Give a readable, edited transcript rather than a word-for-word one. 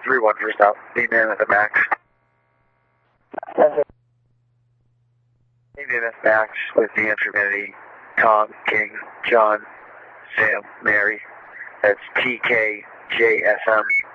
3-1 first out. Lean in at the max. Lean in at max with the intermittent. Tom, King, John, Sam, Mary. That's TKJSM.